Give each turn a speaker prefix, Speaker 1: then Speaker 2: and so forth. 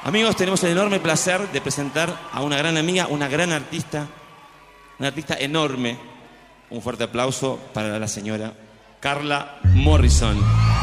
Speaker 1: Amigos, tenemos el enorme placer de presentar a una gran amiga, una gran artista, una artista enorme. Un fuerte aplauso para la señora Carla Morrison.